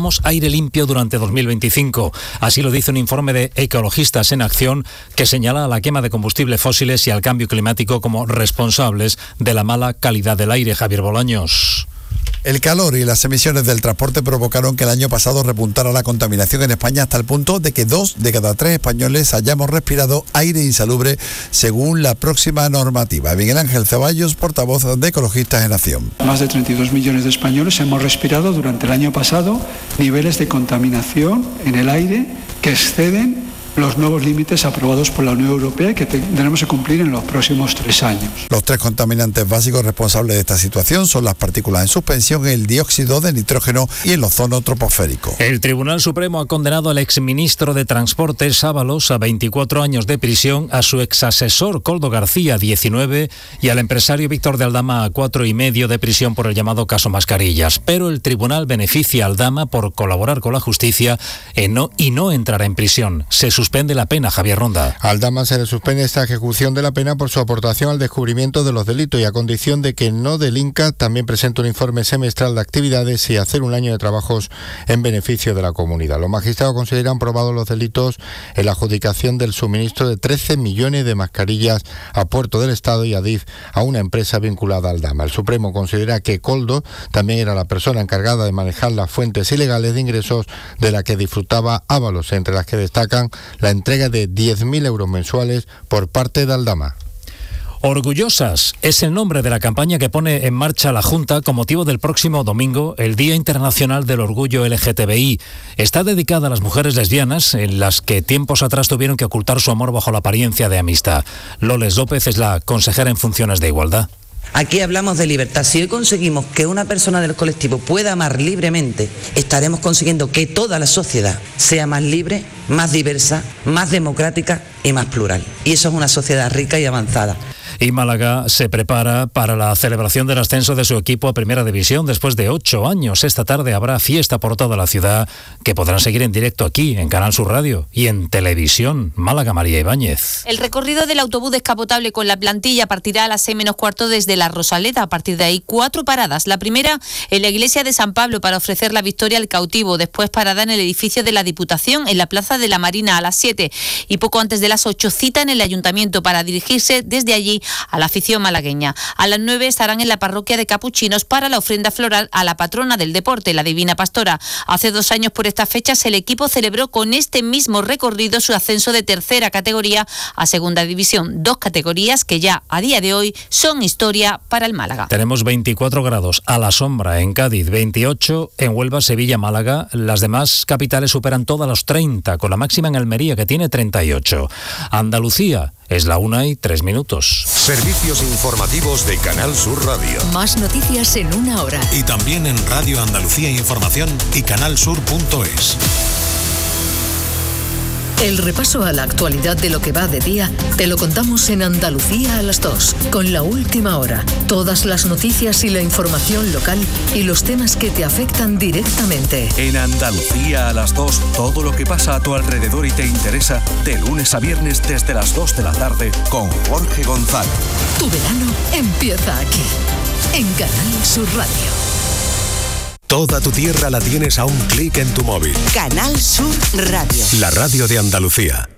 necesitamos aire limpio durante 2025. Así lo dice un informe de Ecologistas en Acción que señala a la quema de combustibles fósiles y al cambio climático como responsables de la mala calidad del aire. Javier Bolaños. El calor y las emisiones del transporte provocaron que el año pasado repuntara la contaminación en España hasta el punto de que 2 de cada 3 españoles hayamos respirado aire insalubre según la próxima normativa. Miguel Ángel Ceballos, portavoz de Ecologistas en Acción. Más de 32 millones de españoles hemos respirado durante el año pasado niveles de contaminación en el aire que exceden los nuevos límites aprobados por la Unión Europea y que tendremos que cumplir en los próximos 3 años. Los 3 contaminantes básicos responsables de esta situación son las partículas en suspensión, el dióxido de nitrógeno y el ozono troposférico. El Tribunal Supremo ha condenado al exministro de Transportes, Ábalos, a 24 años de prisión, a su exasesor, Koldo García, 19, y al empresario Víctor de Aldama a 4,5 de prisión por el llamado caso Mascarillas. Pero el tribunal beneficia a Aldama por colaborar con la justicia y no entrará en prisión. Se suspende la pena, Javier Ronda. A Aldama se le suspende esta ejecución de la pena por su aportación al descubrimiento de los delitos y a condición de que no delinca, también presente un informe semestral de actividades y hacer un año de trabajos en beneficio de la comunidad. Los magistrados consideran probados los delitos en la adjudicación del suministro de 13 millones de mascarillas a Puerto del Estado y a DIF, a una empresa vinculada a Aldama. El Supremo considera que Koldo también era la persona encargada de manejar las fuentes ilegales de ingresos de la que disfrutaba Ábalos, entre las que destacan la entrega de 10.000 euros mensuales por parte de Aldama. Orgullosas es el nombre de la campaña que pone en marcha la Junta con motivo del próximo domingo, el Día Internacional del Orgullo LGTBI. Está dedicada a las mujeres lesbianas, en las que tiempos atrás tuvieron que ocultar su amor bajo la apariencia de amistad. Loles López es la consejera en funciones de Igualdad. Aquí hablamos de libertad. Si hoy conseguimos que una persona del colectivo pueda amar libremente, estaremos consiguiendo que toda la sociedad sea más libre, más diversa, más democrática y más plural. Y eso es una sociedad rica y avanzada. Y Málaga se prepara para la celebración del ascenso de su equipo a Primera División después de 8 años. Esta tarde habrá fiesta por toda la ciudad que podrán seguir en directo aquí, en Canal Sur Radio y en televisión. Málaga, María Ibáñez. El recorrido del autobús descapotable con la plantilla partirá a las 6:15 desde La Rosaleda. A partir de ahí, 4 paradas. La primera en la iglesia de San Pablo para ofrecer la victoria al cautivo. Después parada en el edificio de la Diputación, en la Plaza de la Marina a las 7. Y poco antes de las 8, cita en el Ayuntamiento para dirigirse desde allí a la afición malagueña. A las 9 estarán en la parroquia de Capuchinos para la ofrenda floral a la patrona del deporte, la Divina Pastora. Hace 2 años por estas fechas el equipo celebró con este mismo recorrido su ascenso de tercera categoría a segunda división. 2 categorías que ya a día de hoy son historia para el Málaga. Tenemos 24 grados a la sombra en Cádiz, 28 en Huelva, Sevilla, Málaga. Las demás capitales superan todas los 30, con la máxima en Almería que tiene 38. Andalucía es la 1:03. Servicios informativos de Canal Sur Radio. Más noticias en 1 hora. Y también en Radio Andalucía Información y canalsur.es. El repaso a la actualidad de lo que va de día te lo contamos en Andalucía a las 2, con La Última Hora. Todas las noticias y la información local y los temas que te afectan directamente. En Andalucía a las 2, todo lo que pasa a tu alrededor y te interesa, de lunes a viernes desde las 2 de la tarde con Jorge González. Tu verano empieza aquí, en Canal Sur Radio. Toda tu tierra la tienes a un clic en tu móvil. Canal Sur Radio. La radio de Andalucía.